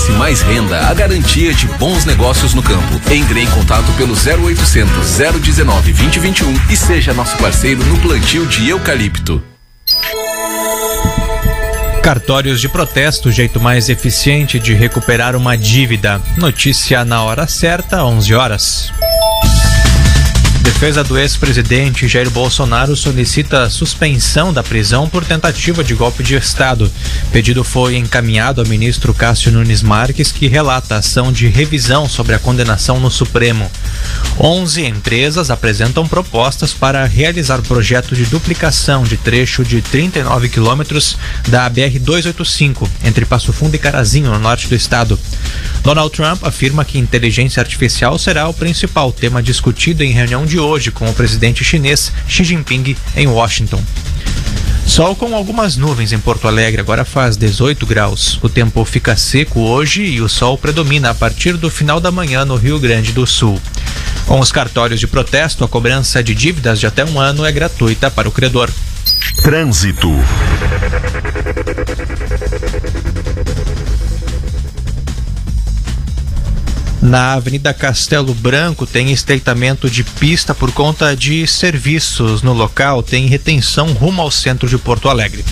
cresce, mais renda. A garantia de bons negócios no campo. Entre em contato pelo 0800 019 2021 e seja nosso parceiro no plantio de eucalipto. Cartórios de protesto, o jeito mais eficiente de recuperar uma dívida. Notícia na hora certa, 11 horas. Defesa do ex-presidente Jair Bolsonaro solicita a suspensão da prisão por tentativa de golpe de Estado. O pedido foi encaminhado ao ministro Cássio Nunes Marques, que relata a ação de revisão sobre a condenação no Supremo. 11 empresas apresentam propostas para realizar o projeto de duplicação de trecho de 39 quilômetros da BR-285, entre Passo Fundo e Carazinho, no norte do estado. Donald Trump afirma que inteligência artificial será o principal tema discutido em reunião de hoje com o presidente chinês Xi Jinping em Washington. Sol com algumas nuvens em Porto Alegre, agora faz 18 graus. O tempo fica seco hoje e o sol predomina a partir do final da manhã no Rio Grande do Sul. Com os cartórios de protesto, a cobrança de dívidas de até 1 ano é gratuita para o credor. Trânsito. Na Avenida Castelo Branco tem estreitamento de pista por conta de serviços no local, tem retenção rumo ao centro de Porto Alegre.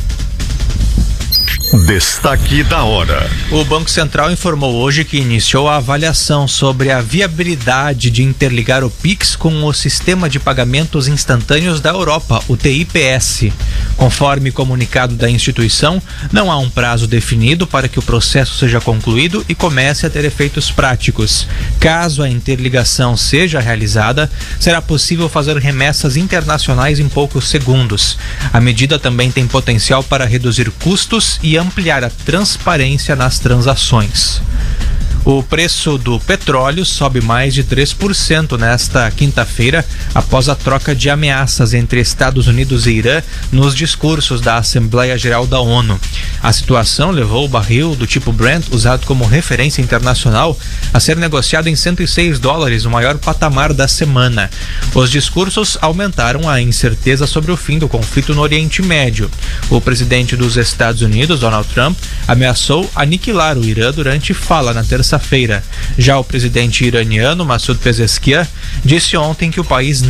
Destaque da hora. O Banco Central informou hoje que iniciou a avaliação sobre a viabilidade de interligar o Pix com o Sistema de Pagamentos Instantâneos da Europa, o TIPS. Conforme comunicado da instituição, não há um prazo definido para que o processo seja concluído e comece a ter efeitos práticos. Caso a interligação seja realizada, será possível fazer remessas internacionais em poucos segundos. A medida também tem potencial para reduzir custos e ampliar a transparência nas transações. O preço do petróleo sobe mais de 3% nesta quinta-feira, após a troca de ameaças entre Estados Unidos e Irã nos discursos da Assembleia Geral da ONU. A situação levou o barril do tipo Brent, usado como referência internacional, a ser negociado em $106, o maior patamar da semana. Os discursos aumentaram a incerteza sobre o fim do conflito no Oriente Médio. O presidente dos Estados Unidos, Donald Trump, ameaçou aniquilar o Irã durante fala na terça-feira. Já o presidente iraniano, Masoud Pezeshkian, disse ontem que o país